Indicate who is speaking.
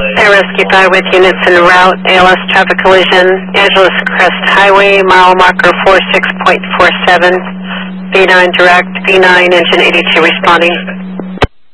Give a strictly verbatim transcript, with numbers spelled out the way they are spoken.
Speaker 1: Air Rescue five with units en route, A L S traffic collision, Angeles Crest Highway, mile marker four six point four seven, B nine direct, B nine engine eighty-two responding.